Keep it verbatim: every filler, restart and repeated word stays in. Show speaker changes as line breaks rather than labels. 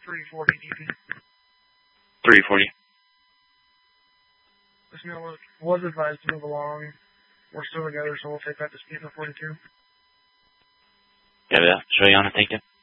three forty D P.
three forty.
This male was, was advised to move along. We're still together, so we'll take that to speed for forty-two.
Got it. Show you on it, thank you.